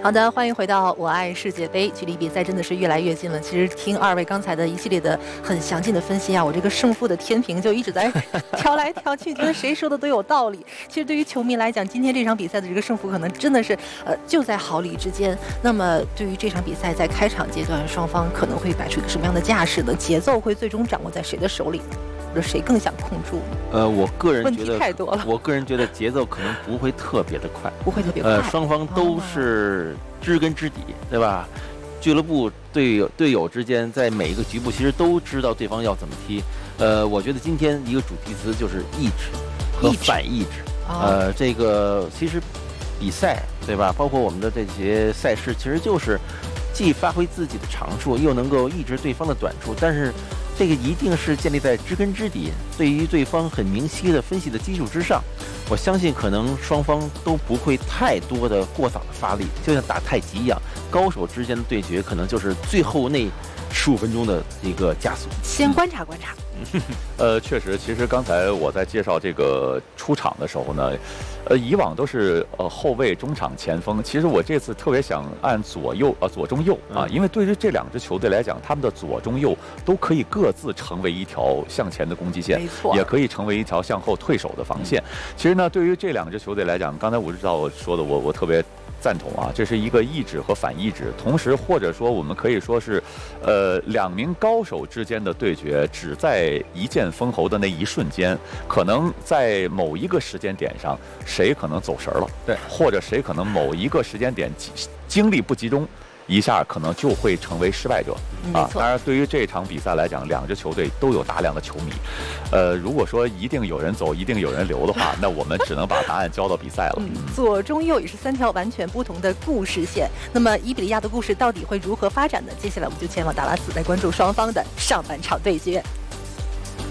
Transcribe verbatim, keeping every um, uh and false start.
好的，欢迎回到我爱世界杯，距离比赛真的是越来越近了。其实听二位刚才的一系列的很详尽的分析啊，我这个胜负的天平就一直在调来调去，觉得谁说的都有道理。其实对于球迷来讲，今天这场比赛的这个胜负可能真的是呃就在毫厘之间。那么对于这场比赛在开场阶段，双方可能会摆出一个什么样的架势呢？节奏会最终掌握在谁的手里？谁更想控住？ 呃，我个人觉得问题太多了。 我个人觉得节奏可能不会特别的快， 不会特别快。 呃，双方都是知根知底，对吧？俱乐部队友队友之间，在每一个局部其实都知道对方要怎么踢。呃，我觉得今天一个主题词就是意志和反意志。呃，这个其实比赛对吧？包括我们的这些赛事，其实就是既发挥自己的长处，又能够抑制对方的短处，但是。这个一定是建立在知根知底，对于对方很明晰的分析的基础之上。我相信可能双方都不会太多的过早的发力，就像打太极一样，高手之间的对决可能就是最后那十五分钟的一个加速。 先观察观察。 呃，确实，其实刚才我在介绍这个出场的时候呢，呃，以往都是呃后卫、中场、前锋。其实我这次特别想按左右呃左中右啊，因为对于这两支球队来讲，他们的左中右都可以各自成为一条向前的攻击线， 没错， 也可以成为一条向后退守的防线。其实呢，对于这两支球队来讲，刚才武指导说的，我我特别赞同啊，这是一个意志和反意志，同时或者说我们可以说是，呃，两名高手之间的对决，只在一剑封喉的那一瞬间，可能在某一个时间点上，谁可能走神了， 对， 或者谁可能某一个时间点精力不集中。一下可能就会成为失败者啊！当然，对于这场比赛来讲，两支球队都有大量的球迷。呃，如果说一定有人走，一定有人留的话，那我们只能把答案交到比赛了。 嗯，左中右也是三条完全不同的故事线。那么伊比利亚的故事到底会如何发展呢？接下来我们就前往达拉斯来关注双方的上半场对决。